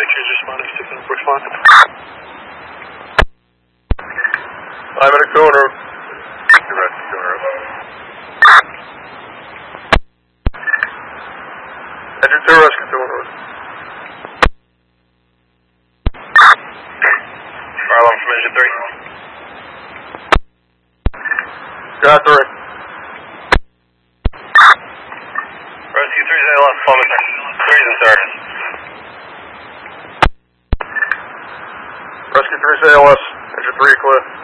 She's responding to 641. 5-minute corner. Direct corner. Engine 2, rescue 2 on road. Fire alarm from engine 3. Got 3. Rescue 3's ALS, Plymouth. 3's in service. Rescue 3's ALS. Engine 3 clear.